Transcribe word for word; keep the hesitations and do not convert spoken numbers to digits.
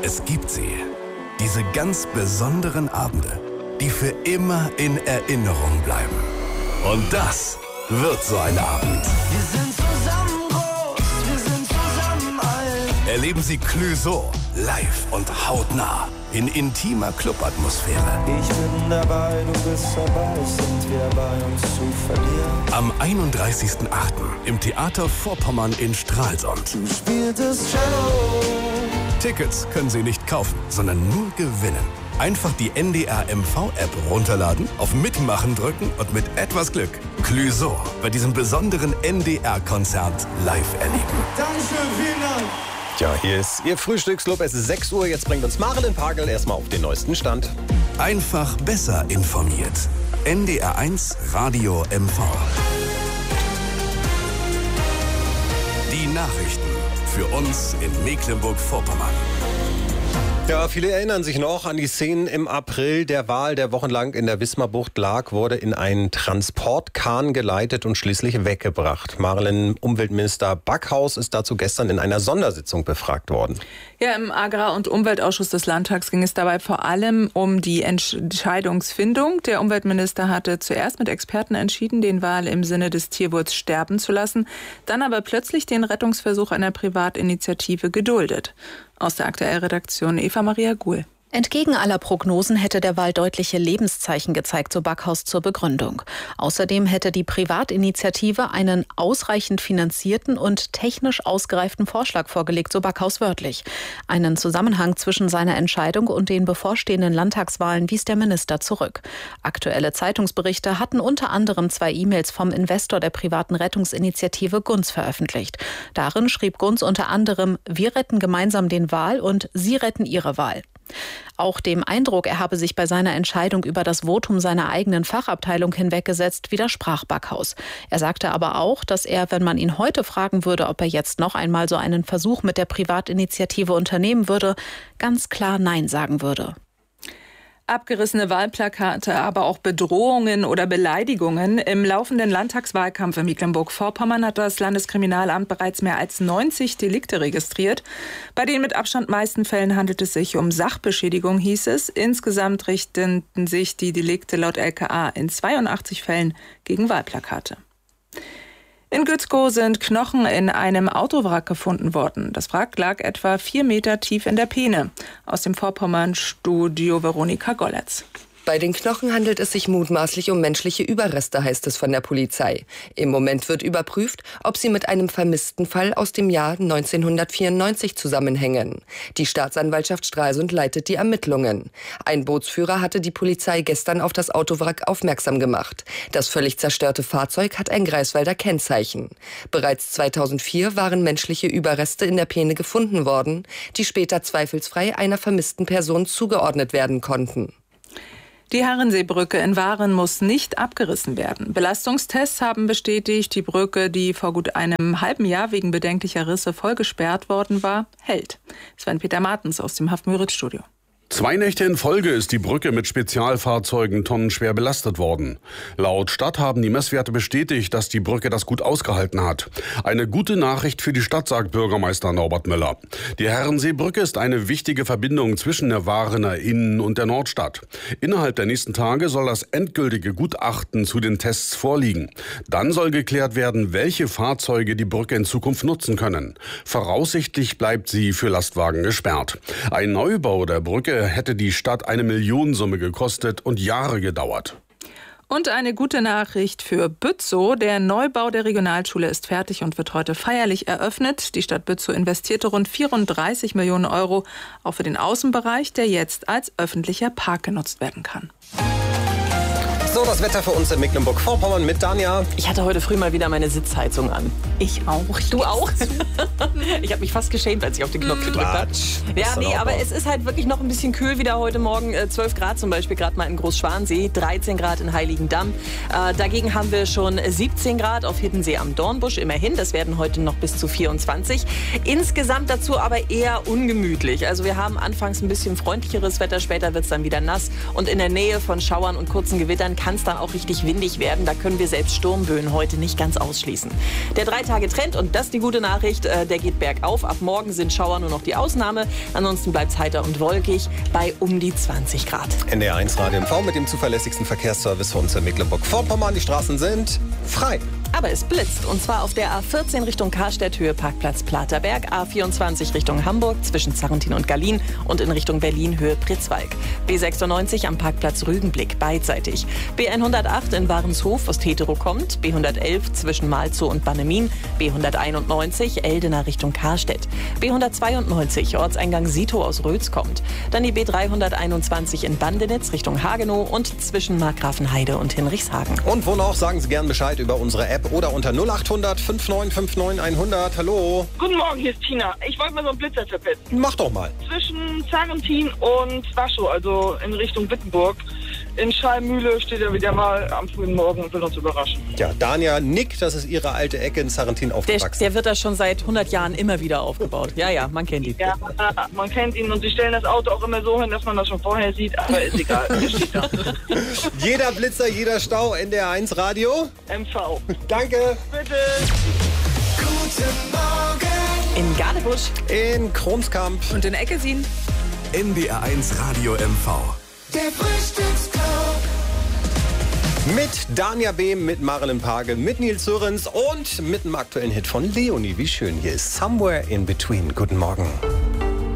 Es gibt sie. Diese ganz besonderen Abende, die für immer in Erinnerung bleiben. Und das wird so ein Abend. Wir sind zusammen groß, wir sind zusammen alt. Erleben Sie Clouseau live und hautnah in intimer Clubatmosphäre. Ich bin dabei, du bist dabei, sind wir bei uns zu verlieren. Am einunddreißigsten achten im Theater Vorpommern in Stralsund. Du spieltest Cello. Tickets können Sie nicht kaufen, sondern nur gewinnen. Einfach die N D R M V-App runterladen, auf Mitmachen drücken und mit etwas Glück Clouseau bei diesem besonderen N D R-Konzert live erleben. Dankeschön, vielen Dank. Tja, hier ist Ihr Frühstücksclub. Es ist sechs Uhr. Jetzt bringt uns Marilyn Pagel erstmal auf den neuesten Stand. Einfach besser informiert. N D R eins Radio M V. Die Nachrichten für uns in Mecklenburg-Vorpommern. Ja, viele erinnern sich noch an die Szenen im April. Der Wal, der wochenlang in der Wismarbucht lag, wurde in einen Transportkahn geleitet und schließlich weggebracht. Marilyn, Umweltminister Backhaus ist dazu gestern in einer Sondersitzung befragt worden. Ja, im Agrar- und Umweltausschuss des Landtags ging es dabei vor allem um die Entscheidungsfindung. Der Umweltminister hatte zuerst mit Experten entschieden, den Wal im Sinne des Tierwurts sterben zu lassen, dann aber plötzlich den Rettungsversuch einer Privatinitiative geduldet. Aus der Aktuellredaktion Eva Maria Guhl. Entgegen aller Prognosen hätte der Wal deutliche Lebenszeichen gezeigt, so Backhaus zur Begründung. Außerdem hätte die Privatinitiative einen ausreichend finanzierten und technisch ausgereiften Vorschlag vorgelegt, so Backhaus wörtlich. Einen Zusammenhang zwischen seiner Entscheidung und den bevorstehenden Landtagswahlen wies der Minister zurück. Aktuelle Zeitungsberichte hatten unter anderem zwei E-Mails vom Investor der privaten Rettungsinitiative Gunz veröffentlicht. Darin schrieb Gunz unter anderem: Wir retten gemeinsam den Wal und Sie retten Ihre Wal. Auch dem Eindruck, er habe sich bei seiner Entscheidung über das Votum seiner eigenen Fachabteilung hinweggesetzt, widersprach Backhaus. Er sagte aber auch, dass er, wenn man ihn heute fragen würde, ob er jetzt noch einmal so einen Versuch mit der Privatinitiative unternehmen würde, ganz klar Nein sagen würde. Abgerissene Wahlplakate, aber auch Bedrohungen oder Beleidigungen. Im laufenden Landtagswahlkampf in Mecklenburg-Vorpommern hat das Landeskriminalamt bereits mehr als neunzig Delikte registriert. Bei den mit Abstand meisten Fällen handelt es sich um Sachbeschädigung, hieß es. Insgesamt richteten sich die Delikte laut L K A in zweiundachtzig Fällen gegen Wahlplakate. In Gützkow sind Knochen in einem Autowrack gefunden worden. Das Wrack lag etwa vier Meter tief in der Peene. Aus dem Vorpommern-Studio Veronika Golletz. Bei den Knochen handelt es sich mutmaßlich um menschliche Überreste, heißt es von der Polizei. Im Moment wird überprüft, ob sie mit einem vermissten Fall aus dem Jahr neunzehnhundertvierundneunzig zusammenhängen. Die Staatsanwaltschaft Stralsund leitet die Ermittlungen. Ein Bootsführer hatte die Polizei gestern auf das Autowrack aufmerksam gemacht. Das völlig zerstörte Fahrzeug hat ein Greifswalder Kennzeichen. Bereits zweitausendvier waren menschliche Überreste in der Peene gefunden worden, die später zweifelsfrei einer vermissten Person zugeordnet werden konnten. Die Herrenseebrücke in Waren muss nicht abgerissen werden. Belastungstests haben bestätigt, die Brücke, die vor gut einem halben Jahr wegen bedenklicher Risse voll gesperrt worden war, hält. Sven-Peter Martens aus dem Haft-Müritz-Studio. Zwei Nächte in Folge ist die Brücke mit Spezialfahrzeugen tonnenschwer belastet worden. Laut Stadt haben die Messwerte bestätigt, dass die Brücke das gut ausgehalten hat. Eine gute Nachricht für die Stadt, sagt Bürgermeister Norbert Müller. Die Herrenseebrücke ist eine wichtige Verbindung zwischen der Warener Innen- und der Nordstadt. Innerhalb der nächsten Tage soll das endgültige Gutachten zu den Tests vorliegen. Dann soll geklärt werden, welche Fahrzeuge die Brücke in Zukunft nutzen können. Voraussichtlich bleibt sie für Lastwagen gesperrt. Ein Neubau der Brücke hätte die Stadt eine Millionensumme gekostet und Jahre gedauert. Und eine gute Nachricht für Bützow. Der Neubau der Regionalschule ist fertig und wird heute feierlich eröffnet. Die Stadt Bützow investierte rund vierunddreißig Millionen Euro auch für den Außenbereich, der jetzt als öffentlicher Park genutzt werden kann. So, das Wetter für uns in Mecklenburg-Vorpommern mit Danja. Ich hatte heute früh mal wieder meine Sitzheizung an. Ich auch. Du auch? Ich habe mich fast geschämt, als ich auf den Knopf gedrückt habe. Ja, nee, aber es ist halt wirklich noch ein bisschen kühl wieder heute Morgen. zwölf Grad zum Beispiel gerade mal in Großschwansee, dreizehn Grad in Heiligendamm. Äh, dagegen haben wir schon siebzehn Grad auf Hiddensee am Dornbusch. Immerhin, das werden heute noch bis zu vierundzwanzig. Insgesamt dazu aber eher ungemütlich. Also wir haben anfangs ein bisschen freundlicheres Wetter, später wird es dann wieder nass. Und in der Nähe von Schauern und kurzen Gewittern kann kann es dann auch richtig windig werden. Da können wir selbst Sturmböen heute nicht ganz ausschließen. Der Drei-Tage-Trend, und das ist die gute Nachricht, äh, der geht bergauf. Ab morgen sind Schauer nur noch die Ausnahme. Ansonsten bleibt es heiter und wolkig bei um die zwanzig Grad. N D R eins Radio M V mit dem zuverlässigsten Verkehrsservice für uns in Mecklenburg-Vorpommern. Die Straßen sind frei. Aber es blitzt, und zwar auf der A vierzehn Richtung Karstedt, Höhe Parkplatz Platerberg, A vierundzwanzig Richtung Hamburg zwischen Zarrentin und Gallien und in Richtung Berlin, Höhe Pritzwalk. B sechsundneunzig am Parkplatz Rügenblick beidseitig. B hundertacht in Warenshof, was Tetero kommt, B hundertelf zwischen Malzow und Bannemin, B hunderteinundneunzig Eldener Richtung Karstedt, B hundertzweiundneunzig Ortseingang Sito aus Rötz kommt, dann die B dreihunderteinundzwanzig in Bandenitz Richtung Hagenow und zwischen Markgrafenheide und Hinrichshagen. Und wo noch, sagen Sie gern Bescheid über unsere App oder unter null acht hundert fünfundneunzig neunundfünfzig hundert. Hallo. Guten Morgen, hier ist Tina. Ich wollte mal so einen Blitzer verpetzen. Mach doch mal. Zwischen Zarrentin und Waschow, also in Richtung Wittenburg. In Schallmühle steht er wieder mal am frühen Morgen und will uns überraschen. Ja, Dania Nick, das ist Ihre alte Ecke in Zarrentin aufgewachsen. Der, der wird da schon seit hundert Jahren immer wieder aufgebaut. Ja, ja, man kennt ihn. Ja, man kennt ihn und sie stellen das Auto auch immer so hin, dass man das schon vorher sieht, aber ist egal, er steht da. Jeder Blitzer, jeder Stau, N D R eins Radio. M V. Danke. Bitte. Guten Morgen. In Gardebusch. In Kromskamp. Und in Eckesien. N D R eins Radio M V. Der Frühstücksclub. Mit Dania Behm, mit Marilyn Page, mit Nils Sörens und mit dem aktuellen Hit von Leonie. Wie schön, hier ist Somewhere in Between. Guten Morgen.